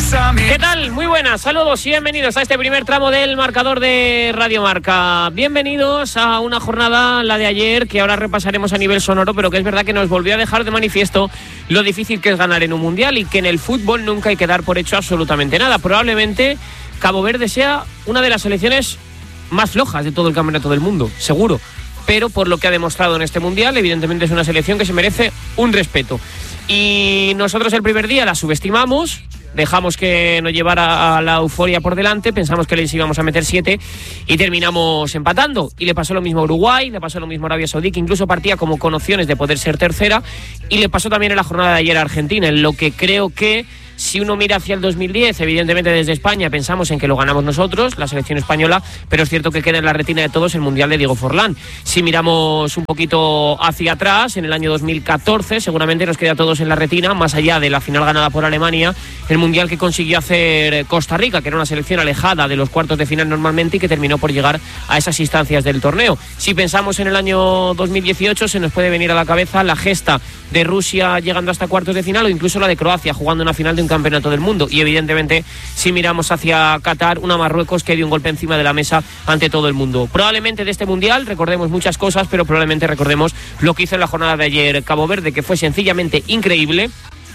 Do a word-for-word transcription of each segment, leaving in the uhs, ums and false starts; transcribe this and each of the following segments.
¿Qué tal? Muy buenas, saludos y bienvenidos a este primer tramo del marcador de Radio Marca. Bienvenidos a una jornada, la de ayer, que ahora repasaremos a nivel sonoro, pero que es verdad que nos volvió a dejar de manifiesto lo difícil que es ganar en un mundial y que en el fútbol nunca hay que dar por hecho absolutamente nada. Probablemente Cabo Verde sea una de las selecciones más flojas de todo el campeonato del mundo, seguro. Pero por lo que ha demostrado en este mundial, evidentemente es una selección que se merece un respeto. Y nosotros el primer día la subestimamos, dejamos que nos llevara a la euforia por delante, pensamos que les íbamos a meter siete y terminamos empatando. Y le pasó lo mismo a Uruguay, le pasó lo mismo a Arabia Saudí, que incluso partía como con opciones de poder ser tercera, y le pasó también en la jornada de ayer a Argentina, en lo que creo que, si uno mira hacia el dos mil diez, evidentemente desde España pensamos en que lo ganamos nosotros, la selección española, pero es cierto que queda en la retina de todos el Mundial de Diego Forlán. Si miramos un poquito hacia atrás, en el año dos mil catorce, seguramente nos queda a todos en la retina, más allá de la final ganada por Alemania, el Mundial que consiguió hacer Costa Rica, que era una selección alejada de los cuartos de final normalmente y que terminó por llegar a esas instancias del torneo. Si pensamos en el año dos mil dieciocho, se nos puede venir a la cabeza la gesta de Rusia llegando hasta cuartos de final o incluso la de Croacia jugando una final de un campeonato del mundo. Y evidentemente, si miramos hacia Qatar, una Marruecos que dio un golpe encima de la mesa ante todo el mundo. Probablemente de este mundial recordemos muchas cosas, pero probablemente recordemos lo que hizo en la jornada de ayer Cabo Verde, que fue sencillamente increíble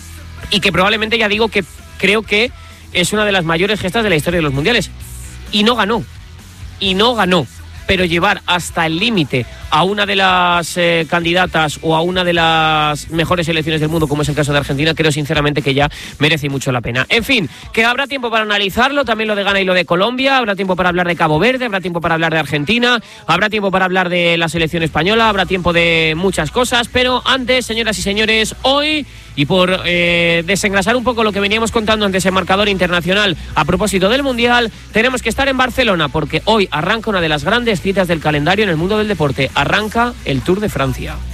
y que probablemente, ya digo, que creo que es una de las mayores gestas de la historia de los mundiales. Y no ganó. Y no ganó. Pero llevar hasta el límite a una de las eh, candidatas o a una de las mejores selecciones del mundo, como es el caso de Argentina, creo sinceramente que ya merece mucho la pena. En fin, que habrá tiempo para analizarlo, también lo de Ghana y lo de Colombia, habrá tiempo para hablar de Cabo Verde, habrá tiempo para hablar de Argentina, habrá tiempo para hablar de la selección española, habrá tiempo de muchas cosas, pero antes, señoras y señores, hoy, y por eh, desengrasar un poco lo que veníamos contando antes en marcador internacional a propósito del Mundial, tenemos que estar en Barcelona, porque hoy arranca una de las grandes citas del calendario en el mundo del deporte. Arranca el Tour de Francia.